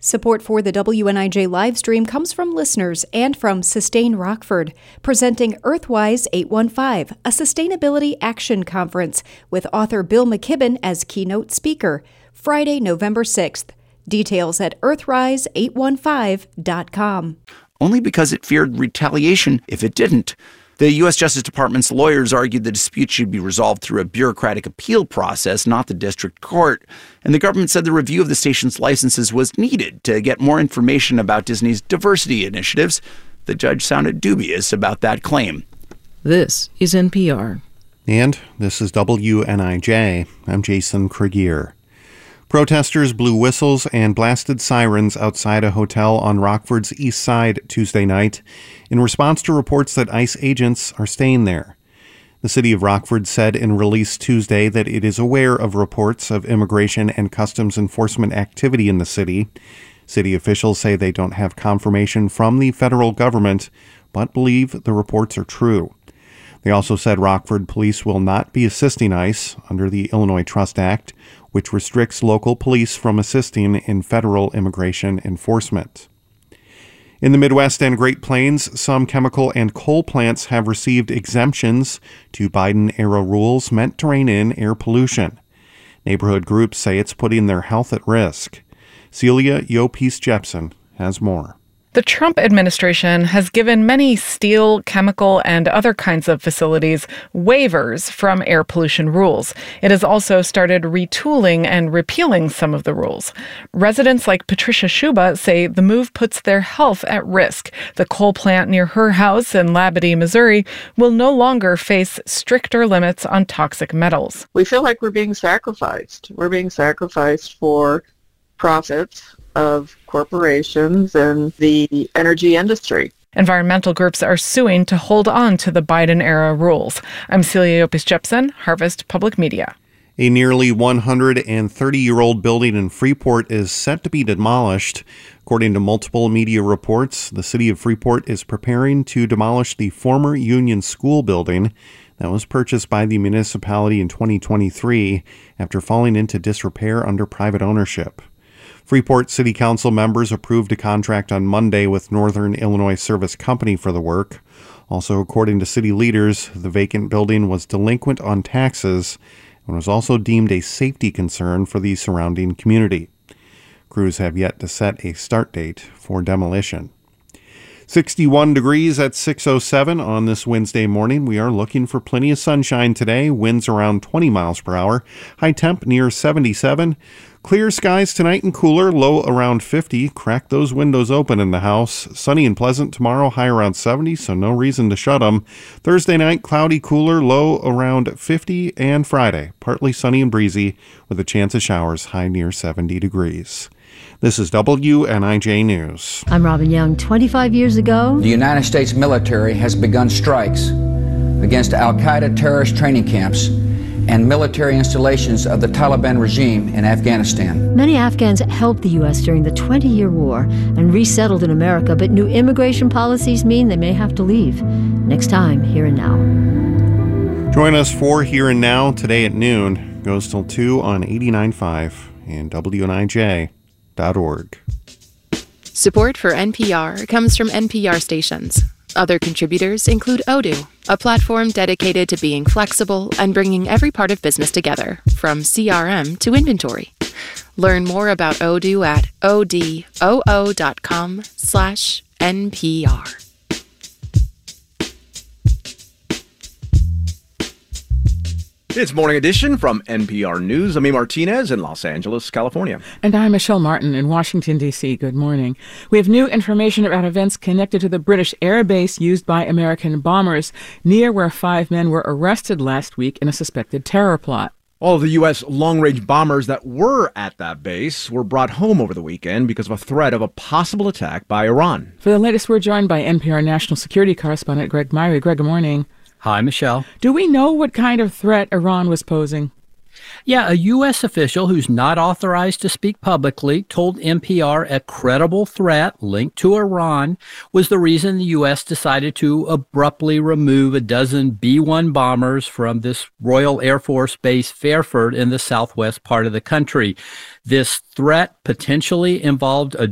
Support for the WNIJ live stream comes from listeners and from Sustain Rockford, presenting Earthwise 815, a sustainability action conference with author Bill McKibben as keynote speaker, Friday, November 6th. Details at earthrise815.com. Only because it feared retaliation if it didn't. The U.S. Justice Department's lawyers argued the dispute should be resolved through a bureaucratic appeal process, not the district court. And the government said the review of the station's licenses was needed to get more information about Disney's diversity initiatives. The judge sounded dubious about that claim. This is NPR. And this is WNIJ. I'm Jason Krieger. Protesters blew whistles and blasted sirens outside a hotel on Rockford's east side Tuesday night in response to reports that ICE agents are staying there. The city of Rockford said in a release Tuesday that it is aware of reports of immigration and customs enforcement activity in the city. City officials say they don't have confirmation from the federal government, but believe the reports are true. They also said Rockford police will not be assisting ICE under the Illinois Trust Act, which restricts local police from assisting in federal immigration enforcement. In the Midwest and Great Plains, some chemical and coal plants have received exemptions to Biden-era rules meant to rein in air pollution. Neighborhood groups say it's putting their health at risk. Celia Yopes-Jepson has more. The Trump administration has given many steel, chemical, and other kinds of facilities waivers from air pollution rules. It has also started retooling and repealing some of the rules. Residents like Patricia Schuba say the move puts their health at risk. The coal plant near her house in Labadie, Missouri, will no longer face stricter limits on toxic metals. We feel like we're being sacrificed. We're being sacrificed for profits of corporations and the energy industry. Environmental groups are suing to hold on to the Biden-era rules. I'm Celia Yopes-Jepson, Harvest Public Media. A nearly 130-year-old building in Freeport is set to be demolished. According to multiple media reports, the city of Freeport is preparing to demolish the former Union School building that was purchased by the municipality in 2023 after falling into disrepair under private ownership. Freeport City Council members approved a contract on Monday with Northern Illinois Service Company for the work. Also, according to city leaders, the vacant building was delinquent on taxes and was also deemed a safety concern for the surrounding community. Crews have yet to set a start date for demolition. 61 degrees at 6:07 on this Wednesday morning. We are looking for plenty of sunshine today. Winds around 20 miles per hour. High temp near 77. Clear skies tonight and cooler, low around 50. Crack those windows open in the house. Sunny and pleasant tomorrow, high around 70, so no reason to shut them. Thursday night, cloudy, cooler, low around 50. And Friday, partly sunny and breezy with a chance of showers, high near 70 degrees. This is WNIJ News. I'm Robin Young. 25 years ago, the United States military has begun strikes against al-Qaeda terrorist training camps and military installations of the Taliban regime in Afghanistan. Many Afghans helped the U.S. during the 20-year war and resettled in America, but new immigration policies mean they may have to leave. Next time, Here and Now. Join us for Here and Now today at noon. Goes till 2 on 89.5 and WNIJ.org. Support for NPR comes from NPR stations. Other contributors include Odoo, a platform dedicated to being flexible and bringing every part of business together, from CRM to inventory. Learn more about Odoo at odoo.com/NPR. It's Morning Edition from NPR News. I'm A. Martinez in Los Angeles, California. And I'm Michelle Martin in Washington, D.C. Good morning. We have new information about events connected to the British air base used by American bombers near where 5 men were arrested last week in a suspected terror plot. All of the U.S. long-range bombers that were at that base were brought home over the weekend because of a threat of a possible attack by Iran. For the latest, we're joined by NPR national security correspondent Greg Myrie. Greg, good morning. Hi, Michelle. Do we know what kind of threat Iran was posing? Yeah, a U.S. official who's not authorized to speak publicly told NPR a credible threat linked to Iran was the reason the U.S. decided to abruptly remove a dozen B-1 bombers from this Royal Air Force Base Fairford in the southwest part of the country. This threat potentially involved a